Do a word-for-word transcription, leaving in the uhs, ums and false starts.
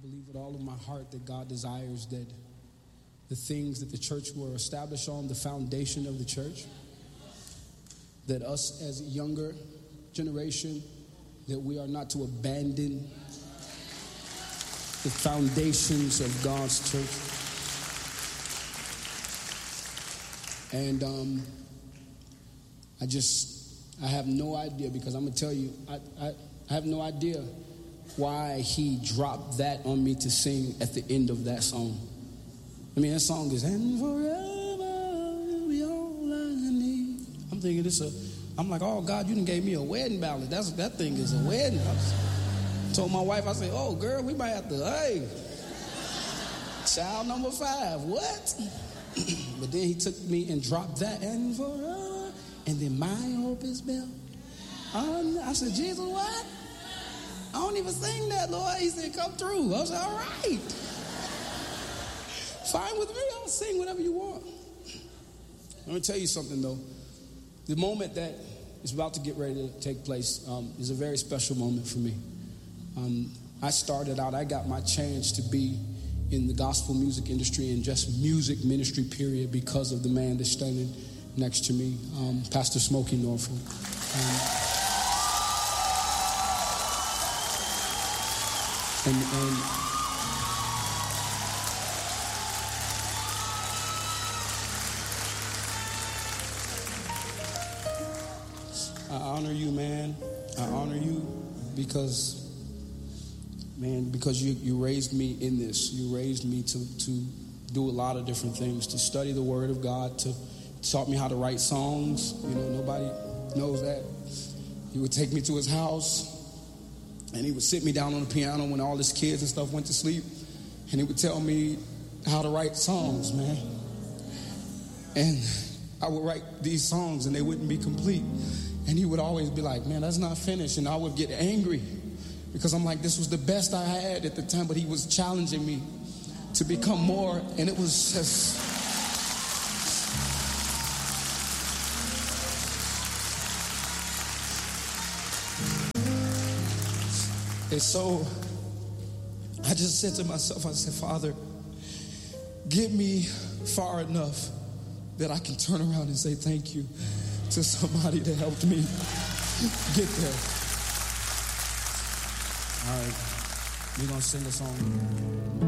believe with all of my heart that God desires that the things that the church were established on, the foundation of the church, that us as a younger generation, that we are not to abandon the foundations of God's church. And um, I just, I have no idea, because I'm going to tell you, I, I, I have no idea why he dropped that on me to sing at the end of that song. I mean, that song is, and forever will be all I need. I'm thinking this a, I'm like, oh God, you done gave me a wedding ballad. That's, that thing is a wedding. I was, told my wife, I said, oh girl, we might have to, hey, child number five, what? But then he took me and dropped that, and forever, and then my hope is built. Um, I said, Jesus, what? I don't even sing that, Lord. He said, come through. I was like, all right. Fine with me. I'll sing whatever you want. Let me tell you something, though. The moment that is about to get ready to take place um, is a very special moment for me. Um, I started out, I got my chance to be in the gospel music industry and just music ministry, period, because of the man that's standing next to me, um, Pastor Smokey Norfolk. Um, And, and I honor you, man. I honor you because, man, because you, you raised me in this. You raised me to, to do a lot of different things, to study the Word of God, to taught me how to write songs. You know, nobody knows that. He would take me to his house, and he would sit me down on the piano when all his kids and stuff went to sleep. And he would tell me how to write songs, man. And I would write these songs and they wouldn't be complete. And he would always be like, man, that's not finished. And I would get angry because I'm like, this was the best I had at the time. But he was challenging me to become more. And it was just... And so I just said to myself, I said, Father, get me far enough that I can turn around and say thank you to somebody that helped me get there. All right, we're going to sing a song.